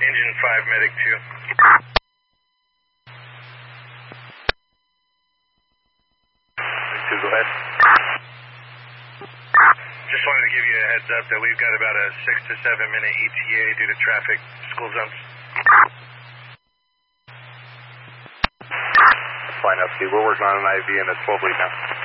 Engine 5, Medic 2. Go ahead. Just wanted to give you a heads up that we've got about a 6 to 7 minute ETA due to traffic school zones. Fine, Steve. We're working on an IV and a 12 lead now.